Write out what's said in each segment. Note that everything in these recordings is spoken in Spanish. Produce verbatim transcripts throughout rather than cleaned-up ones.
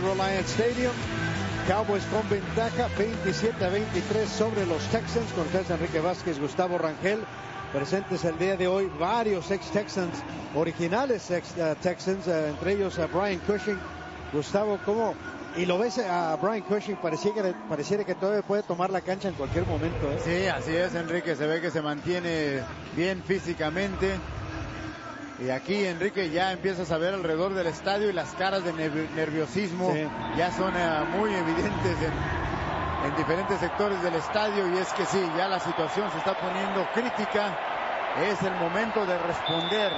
Reliant Stadium. Cowboys con ventaja veintisiete a veintitrés sobre los Texans, con ustedes Enrique Vázquez, Gustavo Rangel. Presentes el día de hoy varios ex-Texans, originales ex-Texans, uh, uh, entre ellos a uh, Brian Cushing. Gustavo, ¿cómo? Y lo ves a Brian Cushing, pareciera que, pareciera que todavía puede tomar la cancha en cualquier momento, ¿eh? Sí, así es, Enrique, se ve que se mantiene bien físicamente. Y aquí, Enrique, ya empiezas a ver alrededor del estadio y las caras de nerviosismo sí. ya son uh, muy evidentes en, en diferentes sectores del estadio. Y es que sí, ya la situación se está poniendo crítica. Es el momento de responder.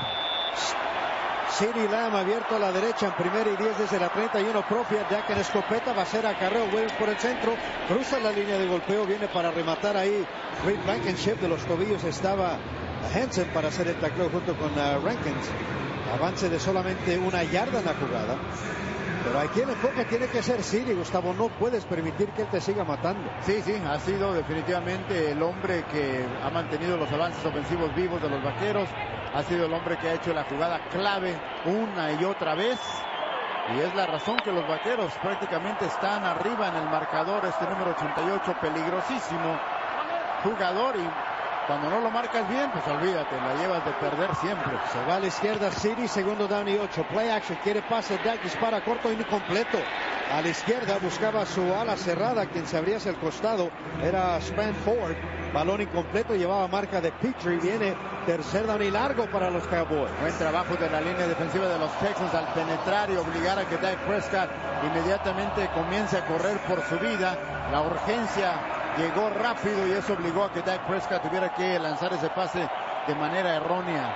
CeeDee Lamb abierto a la derecha en primera y diez desde la treinta y uno propia. Jack en escopeta, va a ser acarreo. Williams por el centro, cruza la línea de golpeo, viene para rematar ahí. Reed Blankenship, de los tobillos estaba Henson para hacer el tacleo junto con uh, Rankins. Avance de solamente una yarda en la jugada. Pero aquí el enfoque tiene que ser CeeDee, Gustavo. No puedes permitir que él te siga matando. Sí, sí, ha sido definitivamente el hombre que ha mantenido los avances ofensivos vivos de los Vaqueros. Ha sido el hombre que ha hecho la jugada clave una y otra vez. Y es la razón que los Vaqueros prácticamente están arriba en el marcador. Este número ochenta y ocho, peligrosísimo jugador, y cuando no lo marcas bien, pues olvídate, la llevas de perder siempre. Se va a la izquierda CeeDee, segundo down y ocho. Play action, quiere pase, Dak dispara corto y no completo. A la izquierda buscaba su ala cerrada, quien se abría hacia el costado era Spanford. Balón incompleto, llevaba marca de Petrie. Viene tercer down y largo para los Cowboys. Buen trabajo de la línea defensiva de los Texans al penetrar y obligar a que Dak Prescott inmediatamente comience a correr por su vida. La urgencia llegó rápido y eso obligó a que Dak Prescott tuviera que lanzar ese pase de manera errónea.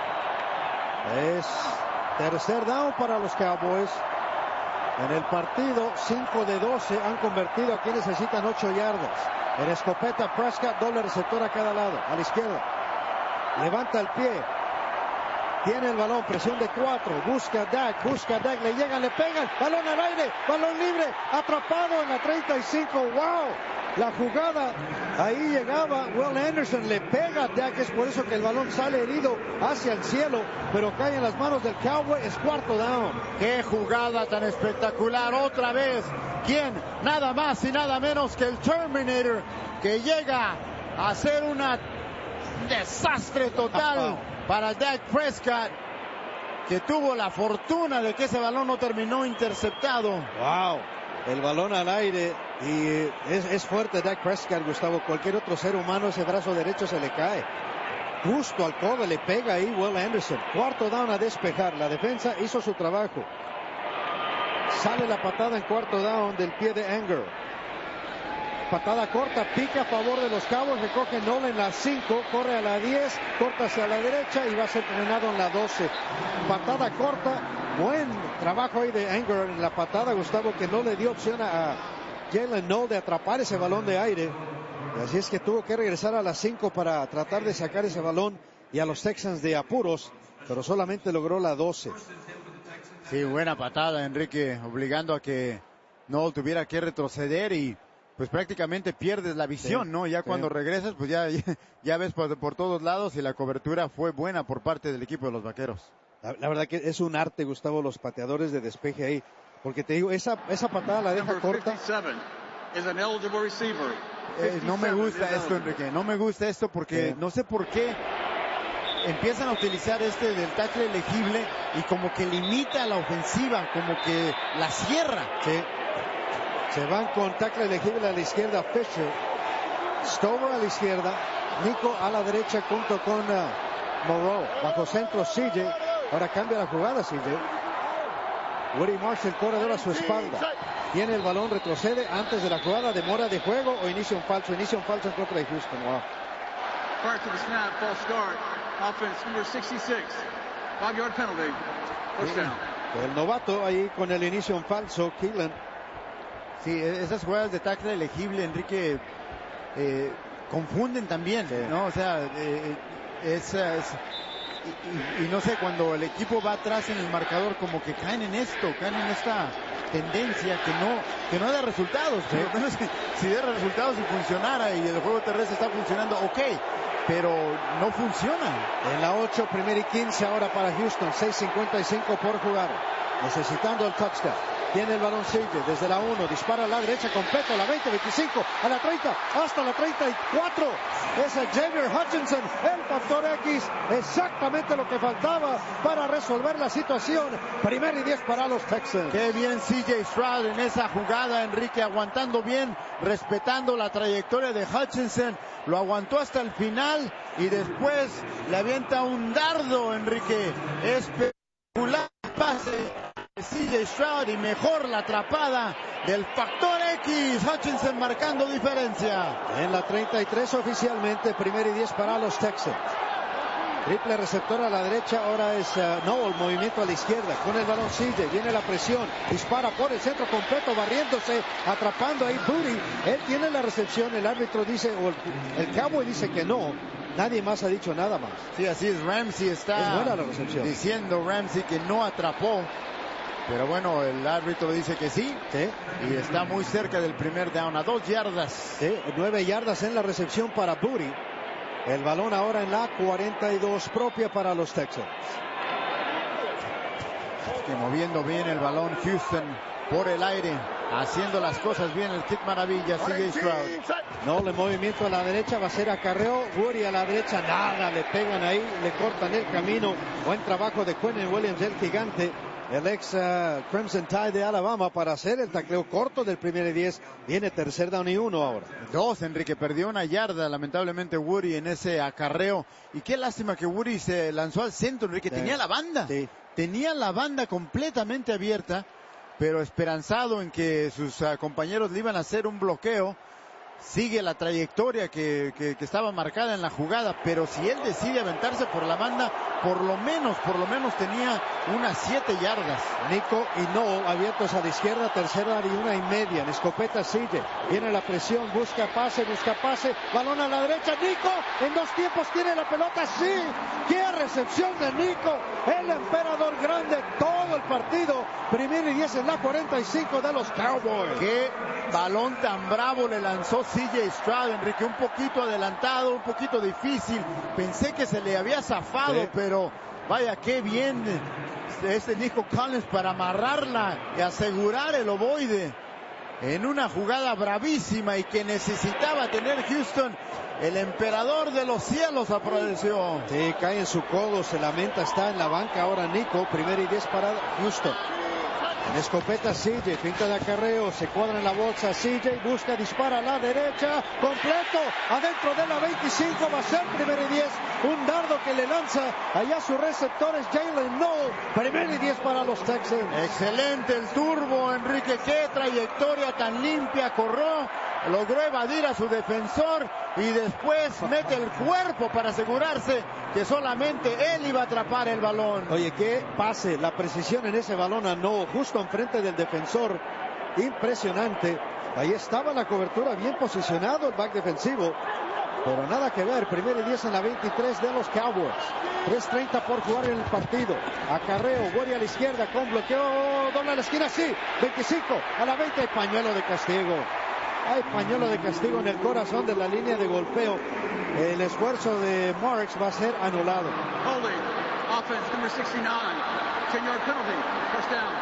Es tercer down para los Cowboys. En el partido, cinco de doce han convertido. Aquí necesitan ocho yardas. En escopeta, Prescott, doble receptor a cada lado. A la izquierda. Levanta el pie. Tiene el balón, presión de cuatro. Busca Dak, busca Dak. Le llegan, le pegan. Balón al aire, balón libre. Atrapado en la treinta y cinco. ¡Wow! La jugada, ahí llegaba Will Anderson, le pega a Dak, es por eso que el balón sale herido hacia el cielo, pero cae en las manos del Cowboy. Es cuarto down. ¡Qué jugada tan espectacular! Otra vez, ¿quién? Nada más y nada menos que el Terminator, que llega a hacer un desastre total para Dak Prescott, que tuvo la fortuna de que ese balón no terminó interceptado. ¡Wow! El balón al aire y es, es fuerte Dak Prescott, Gustavo. Cualquier otro ser humano, ese brazo derecho se le cae. Justo al codo le pega ahí Will Anderson. Cuarto down a despejar. La defensa hizo su trabajo. Sale la patada en cuarto down del pie de Anger. Patada corta, pica a favor de los Cowboys. Recoge Nolan en la cinco, corre a la diez, corta hacia la derecha y va a ser frenado en la doce. Patada corta. Buen trabajo ahí de Anger en la patada, Gustavo, que no le dio opción a Jalen Noll de atrapar ese balón de aire. Y así es que tuvo que regresar a las cinco para tratar de sacar ese balón y a los Texans de apuros, pero solamente logró la doce. Sí, buena patada, Enrique, obligando a que Noll tuviera que retroceder y pues prácticamente pierdes la visión, sí, ¿no? Ya sí. Cuando regresas, pues ya, ya, ya ves por, por todos lados y la cobertura fue buena por parte del equipo de los Vaqueros. La, la verdad que es un arte, Gustavo, los pateadores de despeje ahí. Porque te digo, esa, esa patada la deja corta. Eh, no me gusta esto, Enrique. No me gusta esto porque sí. no sé por qué empiezan a utilizar este del tackle elegible y como que limita la ofensiva, como que la cierra. Sí. Se van con tackle elegible a la izquierda, Fisher. Stover a la izquierda. Nico a la derecha junto con uh, Moreau. Bajo centro, C J. Ahora cambia la jugada, C J. Woody Marshall, corredor a su espalda. Tiene el balón, retrocede antes de la jugada, demora de juego o inicia un falso. Inicia un falso en contra de Houston. Wow. Prior to the snap, false start. Offense number sixty-six. Five yard penalty. First down. El novato ahí con el inicio un falso, Keelan. Sí, esas jugadas de tackle elegible, Enrique, eh, confunden también, sí. ¿no? O sea, eh, es, es y, y, y no sé, cuando el equipo va atrás en el marcador, como que caen en esto, caen en esta tendencia que no que no da resultados. Sí. Por lo menos si, si diera resultados y funcionara y el juego terrestre está funcionando, ok, pero no funciona. En la ocho, primer y quince ahora para Houston, seis cincuenta y cinco por jugar, necesitando el touchdown. Tiene el balón C J desde la uno, dispara a la derecha completo, a la veinte, veinticinco, a la treinta, hasta la treinta y cuatro. Es el Xavier Hutchinson, el factor X, exactamente lo que faltaba para resolver la situación. Primer y diez para los Texans. Qué bien C J Stroud en esa jugada, Enrique, aguantando bien, respetando la trayectoria de Hutchinson. Lo aguantó hasta el final y después le avienta un dardo, Enrique. Espectacular pase. C J Stroud y mejor la atrapada del factor X. Hutchinson marcando diferencia. En la treinta y tres oficialmente, primer y diez para los Texans. Triple receptor a la derecha, ahora es uh, Noel, movimiento a la izquierda, con el balón C J, viene la presión, dispara por el centro completo, barriéndose, atrapando ahí Booty. Él tiene la recepción, el árbitro dice, o el, el Cowboy dice que no, nadie más ha dicho nada más. Sí, así es, Ramsey está es buena la recepción. Diciendo Ramsey que no atrapó. Pero bueno, el árbitro dice que sí, sí, y está muy cerca del primer down, a dos yardas. Sí, nueve yardas en la recepción para Booty. El balón ahora en la cuarenta y dos propia para los Texans. Que moviendo bien el balón Houston por el aire, haciendo las cosas bien el Kid Maravilla, C J Stroud. No, el movimiento a la derecha va a ser acarreo. Woody a la derecha, nada, le pegan ahí, le cortan el camino. Buen trabajo de Quinnen Williams, el gigante. El ex uh, Crimson Tide de Alabama para hacer el tacleo corto del primer y diez. Viene tercer down y uno ahora. Dos, Enrique, perdió una yarda lamentablemente Woody en ese acarreo. Y qué lástima que Woody se lanzó al centro, Enrique. Sí. Tenía la banda. Sí. Tenía la banda completamente abierta, pero esperanzado en que sus uh, compañeros le iban a hacer un bloqueo. Sigue la trayectoria que, que, que estaba marcada en la jugada, pero si él decide aventarse por la banda, por lo menos, por lo menos tenía unas siete yardas. Nico y Noel abiertos a la izquierda, tercera y una y media. En escopeta sigue, viene la presión, busca pase, busca pase, balón a la derecha, Nico, en dos tiempos tiene la pelota, sí, qué recepción de Nico, el emperador grande, todo el partido, primer y diez en la cuarenta y cinco de los Cowboys. Qué balón tan bravo le lanzó C J Stroud, Enrique, un poquito adelantado, un poquito difícil. Pensé que se le había zafado, sí. Pero vaya, qué bien este Nico Collins para amarrarla y asegurar el ovoide en una jugada bravísima y que necesitaba tener Houston. El emperador de los cielos apareció. Sí, cae en su codo, se lamenta, está en la banca ahora Nico, primer y diez para Houston. En escopeta C J, finta de acarreo, se cuadra en la bolsa C J, busca, dispara a la derecha, completo, adentro de la veinticinco, va a ser primer y diez, un dardo que le lanza allá sus receptores, Jalen Noel, primer y diez para los Texans. Excelente el turbo, Enrique, qué trayectoria tan limpia, corrió, logró evadir a su defensor y después mete el cuerpo para asegurarse que solamente él iba a atrapar el balón. Oye, qué pase, la precisión en ese balón a Noel, justo enfrente del defensor, impresionante. Ahí estaba la cobertura, bien posicionado el back defensivo, pero nada que ver. Primer y diez en la veintitrés de los Cowboys, tres treinta por jugar en el partido. Acarreo, Woody a la izquierda con bloqueo, doble a la esquina, sí, veinticinco a la veinte, pañuelo de castigo. Hay pañuelo de castigo en el corazón de la línea de golpeo. El esfuerzo de Marks va a ser anulado. Holding, offense number sixty-nine, ten yard penalty, first down.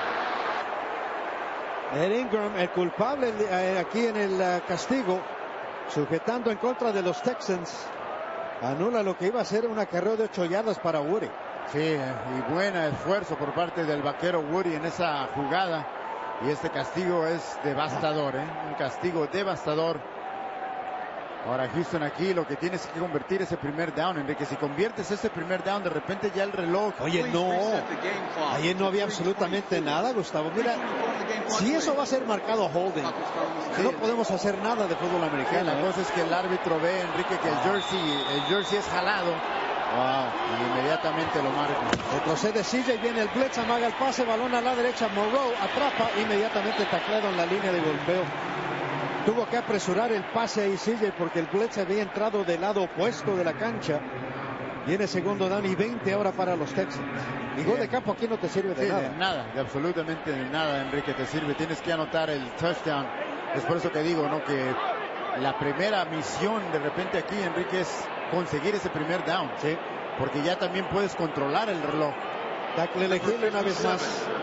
Ed Ingram, el culpable eh, aquí en el uh, castigo, sujetando en contra de los Texans, anula lo que iba a ser un acarreo de ocho yardas para Woody. Sí, y buen esfuerzo por parte del vaquero Woody en esa jugada. Y este castigo es devastador, ¿eh? Un castigo devastador. Ahora Houston aquí lo que tienes que convertir ese primer down, Enrique. Si conviertes ese primer down, de repente ya el reloj... Oye, no, ayer no había absolutamente nada, Gustavo. Mira, si eso va a ser marcado holding, no podemos hacer nada de fútbol americano. La ¿eh? cosa es que el árbitro ve, Enrique, que el jersey, el jersey es jalado. Wow, y inmediatamente lo marca. Retrocede C J, viene el blitz, amaga el pase, balón a la derecha, Moreau atrapa, inmediatamente tacleado en la línea de golpeo. Tuvo que apresurar el pase ahí C J porque el blitz había entrado del lado opuesto de la cancha. Viene segundo down y veinte ahora para los Texans. Y gol de campo aquí no te sirve de sí, nada. De nada, de absolutamente de nada, Enrique, te sirve. Tienes que anotar el touchdown. Es por eso que digo, ¿no? Que la primera misión de repente aquí, Enrique, es conseguir ese primer down. Sí. Porque ya también puedes controlar el reloj. Tackle elegible una vez más.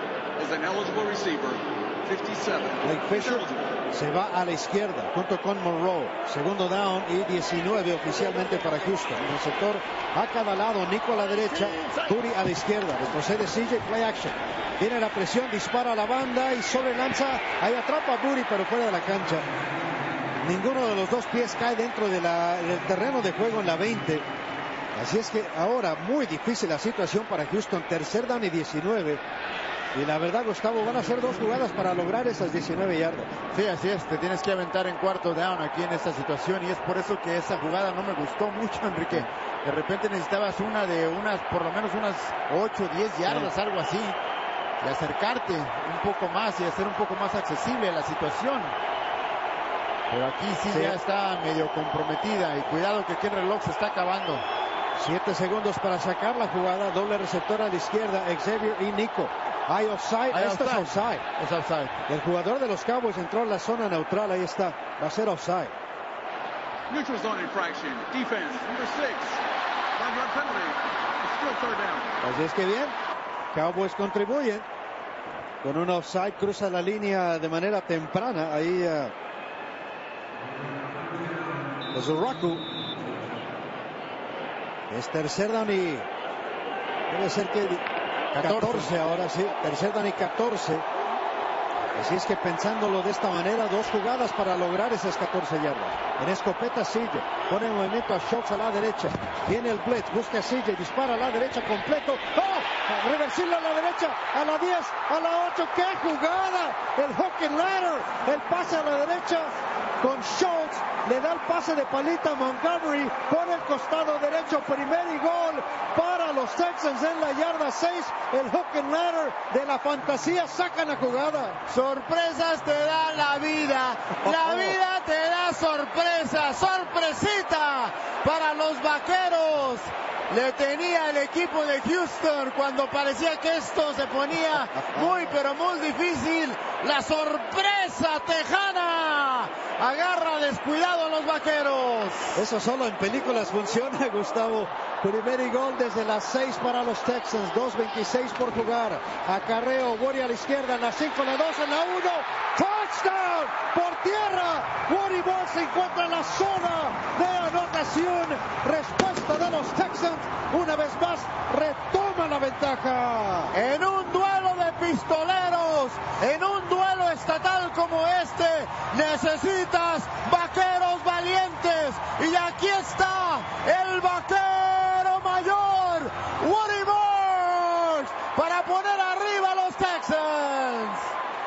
was an eligible receiver. fifty-seven. Blake Fisher se va a la izquierda junto con Monroe. Segundo down y diecinueve oficialmente para Houston. El receptor a cada lado, Nico a la derecha, Turi a la izquierda. Retrocede C J, play action. Viene la presión, dispara a la banda y sobrelanza. Ahí atrapa a Booty, pero fuera de la cancha. Ninguno de los dos pies cae dentro de la, del terreno de juego en la veinte. Así es que ahora muy difícil la situación para Houston. Tercer down y diecinueve. Y la verdad, Gustavo, van a ser dos jugadas para lograr esas diecinueve yardas. Sí, así es, te tienes que aventar en cuarto down aquí en esta situación, y es por eso que esa jugada no me gustó mucho, Enrique. De repente necesitabas una de unas, por lo menos unas ocho, diez yardas, sí, algo así, y acercarte un poco más y hacer un poco más accesible la situación. Pero aquí sí, sí, ya está medio comprometida, y cuidado que aquí el reloj se está acabando. Siete segundos para sacar la jugada, doble receptor a la izquierda, Xavier y Nico. Hay offside, Hay esto offside. es offside. Es offside. El jugador de los Cowboys entró en la zona neutral, ahí está, va a ser offside. Neutral zone infraction. Defense, number six. Five-yard penalty. Still third down. Así es que bien, Cowboys contribuyen con un offside, cruza la línea de manera temprana, ahí uh, es Uraku. Es tercer down y debe ser que catorce ahora, sí, tercer down y catorce. Así es que pensándolo de esta manera, dos jugadas para lograr esas catorce yardas. En escopeta C J, pone en movimiento a Schultz a la derecha, viene el blitz, busca a C J, dispara a la derecha completo. ¡Oh! Reversible a la derecha, a la diez, a la ocho. ¡Qué jugada! El hook and ladder, el pase a la derecha con Schultz, le da el pase de palita a Montgomery por el costado derecho, primer y gol para los Texans en la yarda seis. El hook and ladder de la fantasía, sacan la jugada. Sorpresas te da la vida, la vida te da sorpresa, sorpresita para los Vaqueros. Le tenía el equipo de Houston cuando parecía que esto se ponía muy pero muy difícil. La sorpresa tejana agarra descuidado a los Vaqueros. Eso solo en películas funciona, Gustavo. Primer y gol desde las seis para los Texans, dos veintiséis por jugar. Acarreo, Woody a la izquierda, en la cinco, en la dos, en la uno. Touchdown por tierra. Woody Moore se encuentra en la zona de anotación. Respuesta de los Texans, una vez más retoma la ventaja. En un duelo de pistoleros, en un duelo estatal como este, necesitas vaqueros valientes. Y aquí está el vaquero mayor, Woody Moore, para poner arriba a los Texans.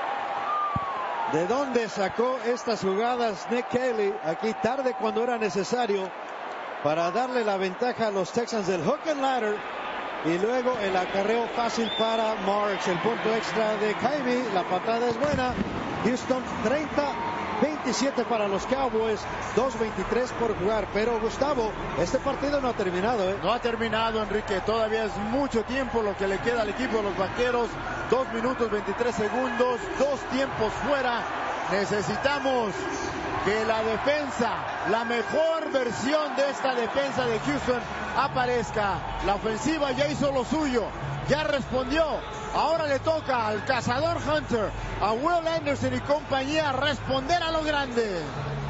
¿De dónde sacó estas jugadas Nick Caley? Aquí tarde cuando era necesario para darle la ventaja a los Texans del hook and ladder. Y luego el acarreo fácil para Marks. El punto extra de Jaime. La patada es buena. Houston treinta veintisiete para los Cowboys. dos veintitrés por jugar. Pero Gustavo, este partido no ha terminado, ¿eh? No ha terminado, Enrique. Todavía es mucho tiempo lo que le queda al equipo de los Vaqueros. dos minutos veintitrés segundos. Dos tiempos fuera. Necesitamos que la defensa, la mejor versión de esta defensa de Houston aparezca. La ofensiva ya hizo lo suyo, ya respondió. Ahora le toca al cazador Hunter, a Will Anderson y compañía responder a lo grande.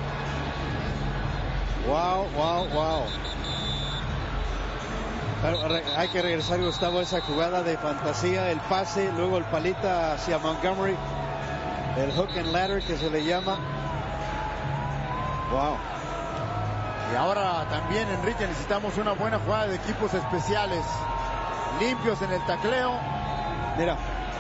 Wow, wow, wow. Hay que regresar, Gustavo, a esa jugada de fantasía, el pase, luego el palita hacia Montgomery, el hook and ladder que se le llama. Wow. Y ahora también, Enrique, necesitamos una buena jugada de equipos especiales, limpios en el tacleo. Mira,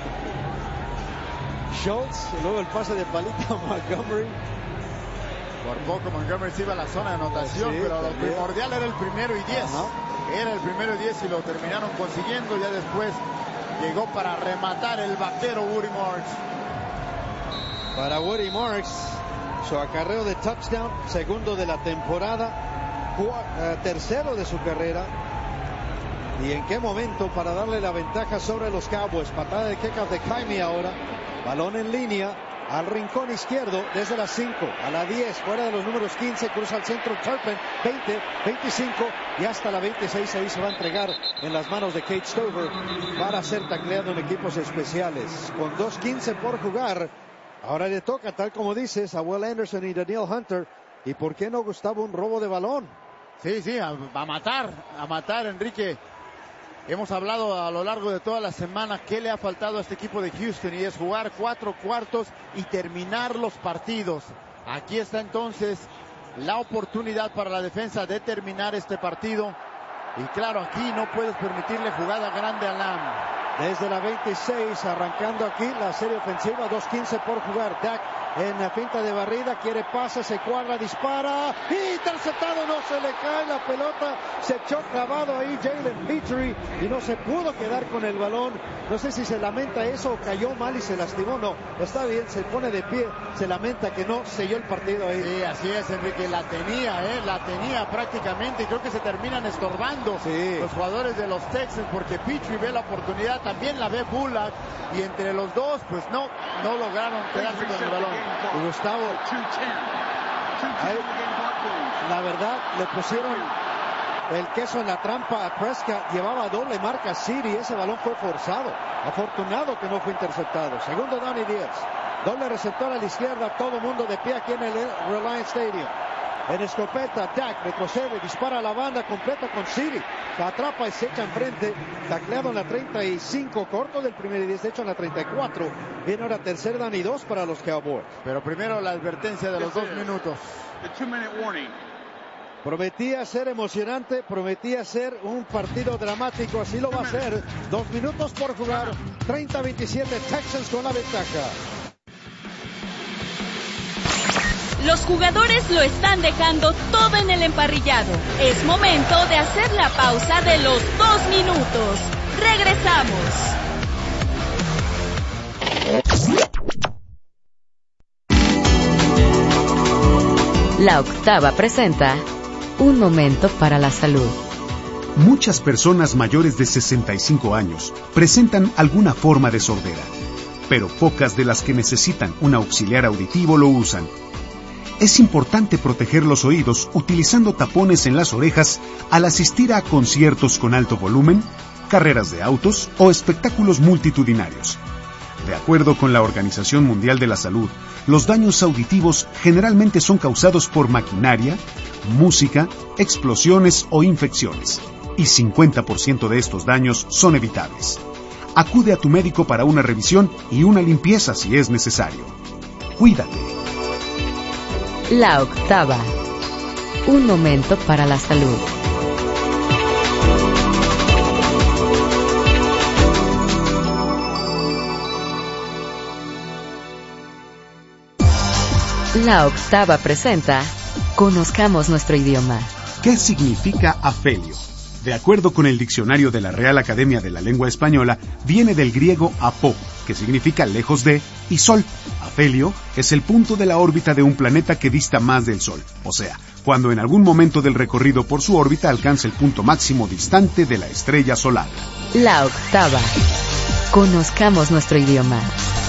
Schultz, y luego el pase de palita a Montgomery. Por poco Montgomery se iba a la zona de anotación, sí, pero lo también. primordial era el primero y diez. Ajá. Era el primero y diez y lo terminaron consiguiendo. Ya después llegó para rematar el vaquero Woody Marks. Para Woody Marks, su acarreo de touchdown, segundo de la temporada, uh, tercero de su carrera. ¿Y en qué momento para darle la ventaja sobre los Cowboys? Patada de kickoff de Jaime ahora. Balón en línea. al rincón izquierdo desde las cinco, a la diez, fuera de los números quince, cruza al centro Turpin, veinte, veinticinco y hasta la veintiséis. Ahí se va a entregar en las manos de Kate Stover para ser tacleado en equipos especiales. Con dos quince por jugar, ahora le toca, tal como dices, a Will Anderson y Danielle Hunter. ¿Y por qué no, Gustavo, un robo de balón? Sí, sí, a, a matar, a matar, Enrique. Hemos hablado a lo largo de toda la semana qué le ha faltado a este equipo de Houston, y es jugar cuatro cuartos y terminar los partidos. Aquí está entonces la oportunidad para la defensa de terminar este partido. Y claro, aquí no puedes permitirle jugada grande a Lamb. Desde la veintiséis, arrancando aquí la serie ofensiva, dos quince por jugar. Dak en la finta de barrida, quiere pase, se cuadra, dispara, interceptado, no se le cae la pelota, se echó clavado ahí Jalen Petrie y no se pudo quedar con el balón. No sé si se lamenta eso o cayó mal y se lastimó. No, está bien, se pone de pie, se lamenta que no selló el partido ahí. Sí, así es, Enrique, la tenía, eh, la tenía prácticamente, y creo que se terminan estorbando sí. los jugadores de los Texans, porque Petrie ve la oportunidad, también la ve Bullock, y entre los dos, pues no, no lograron quedarse con el balón. Y Gustavo, ahí, la verdad, le pusieron el queso en la trampa a Prescott. Llevaba doble marca City, ese balón fue forzado. Afortunado que no fue interceptado. Segundo down y diez. Doble receptor a la izquierda, todo mundo de pie aquí en el Reliance Stadium. En escopeta, Dak retrocede, dispara a la banda, completa con City. La atrapa y se echa enfrente. Tacleado en la treinta y cinco, corto del primer y diez, de hecho en la treinta y cuatro. Viene ahora tercer down y dos para los Cowboys. Pero primero la advertencia de los dos minutos. Prometía ser emocionante, prometía ser un partido dramático, así lo va a ser. Dos minutos por jugar, treinta a veintisiete, Texans con la ventaja. Los jugadores lo están dejando todo en el emparrillado. Es momento de hacer la pausa de los dos minutos. Regresamos. La Octava presenta Un momento para la salud. Muchas personas mayores de sesenta y cinco años presentan alguna forma de sordera, pero pocas de las que necesitan un auxiliar auditivo lo usan. Es importante proteger los oídos utilizando tapones en las orejas al asistir a conciertos con alto volumen, carreras de autos o espectáculos multitudinarios. De acuerdo con la Organización Mundial de la Salud, los daños auditivos generalmente son causados por maquinaria, música, explosiones o infecciones, y cincuenta por ciento de estos daños son evitables. Acude a tu médico para una revisión y una limpieza si es necesario. Cuídate. La Octava. Un momento para la salud. La Octava presenta Conozcamos nuestro idioma. ¿Qué significa afelio? De acuerdo con el diccionario de la Real Academia de la Lengua Española, viene del griego apo, que significa lejos de, y sol. Afelio es el punto de la órbita de un planeta que dista más del Sol, o sea, cuando en algún momento del recorrido por su órbita alcanza el punto máximo distante de la estrella solar. La Octava. Conozcamos nuestro idioma.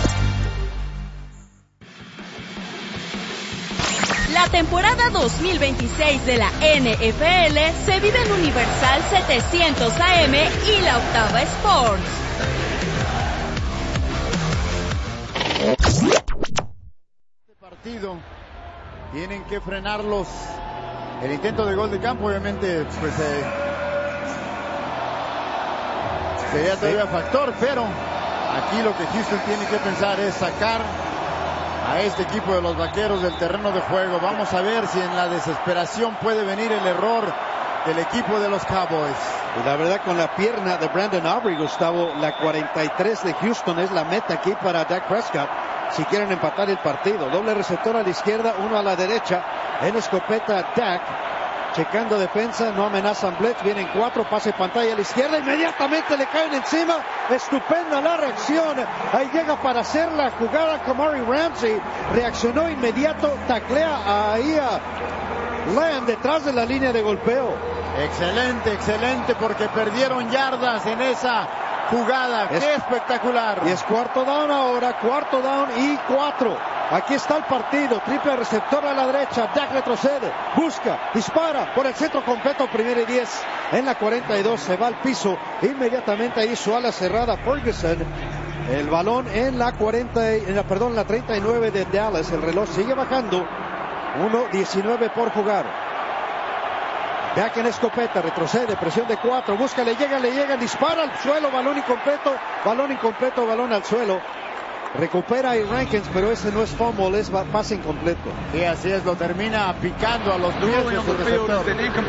La temporada dos mil veintiséis de la N F L se vive en Universal setecientos A M y la Octava Sports. Este partido tienen que frenarlos. El intento de gol de campo, obviamente, pues eh, sería todavía factor, pero aquí lo que Houston tiene que pensar es sacar a este equipo de los Vaqueros del terreno de juego. Vamos a ver si en la desesperación puede venir el error del equipo de los Cowboys. Y la verdad, con la pierna de Brandon Aubrey, Gustavo, la cuarenta y tres de Houston es la meta aquí para Dak Prescott si quieren empatar el partido. Doble receptor a la izquierda, uno a la derecha. En escopeta Dak, checando defensa, no amenazan blitz, vienen cuatro, pase pantalla a la izquierda, inmediatamente le caen encima. Estupenda la reacción, ahí llega para hacer la jugada Kamari Ramsey, reaccionó inmediato, taclea ahí a Lamb detrás de la línea de golpeo. Excelente, excelente, porque perdieron yardas en esa jugada. Es, ¡qué espectacular! Y es cuarto down ahora, cuarto down y cuatro. Aquí está el partido. Triple receptor a la derecha. Dak retrocede. Busca. Dispara. Por el centro completo. Primera y diez. En la cuarenta y dos. Se va al piso. Inmediatamente ahí su ala cerrada. Ferguson. El balón en la cuarenta. En la, perdón, la treinta y nueve de Dallas. El reloj sigue bajando. uno diecinueve por jugar. Dak en escopeta, retrocede, presión de cuatro, busca, le llega, le llega, dispara al suelo, balón incompleto, balón incompleto, balón al suelo. Recupera ahí Rankins, pero ese no es fumble, es pase incompleto. Y así es, lo termina picando a los pies de su receptor.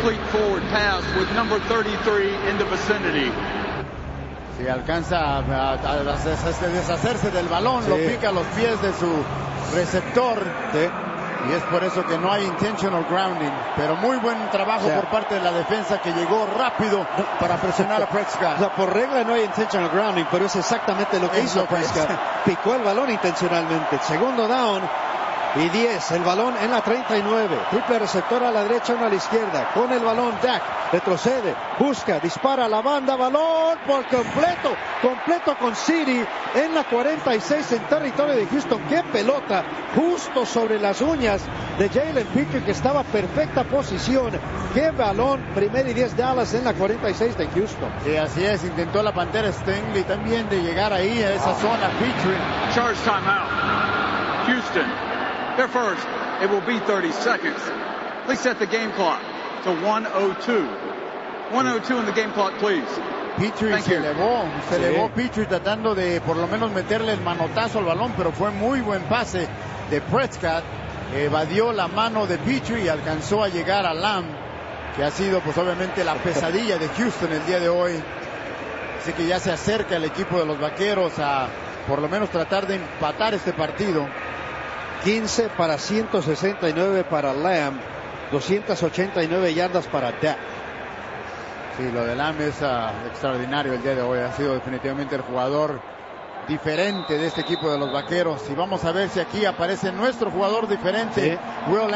Si alcanza a, a, a deshacerse del balón, sí. Lo pica a los pies de su receptor. Sí. Y es por eso que no hay intentional grounding. Pero muy buen trabajo, o sea, por parte de la defensa, que llegó rápido para presionar a Prescott. O sea, por regla no hay intentional grounding, pero es exactamente lo que es hizo lo que Prescott. Es. Picó el balón intencionalmente. Segundo down y diez. El balón en la treinta y nueve. Triple receptor a la derecha, uno a la izquierda. Con el balón, Dak retrocede, busca, dispara a la banda. Balón por completo. Completo con City en la cuarenta y seis en territorio de Houston. ¡Qué pelota! Justo sobre las uñas de Jalen Pitre, que estaba en perfecta posición. ¡Qué balón! Primera y diez Dallas en la cuarenta y seis de Houston. Y así es, intentó la Pantera Stingley también de llegar ahí a esa oh. zona. Pitre. Charge timeout. Houston. Their first, it will be thirty seconds. Please set the game clock to one oh two. one oh two in the game clock, please. Pitre se elevó, se sí. elevó Pitre tratando de por lo menos meterle el manotazo al balón, pero fue muy buen pase de Prescott. Evadió la mano de Pitre y alcanzó a llegar a Lamb, que ha sido pues obviamente la pesadilla de Houston el día de hoy. Así que ya se acerca el equipo de los Vaqueros a por lo menos tratar de empatar este partido. quince para ciento sesenta y nueve para Lamb, doscientas ochenta y nueve yardas para Dak. Sí, lo de Lamb es uh, extraordinario el día de hoy. Ha sido definitivamente el jugador diferente de este equipo de los Vaqueros. Y vamos a ver si aquí aparece nuestro jugador diferente, sí. Will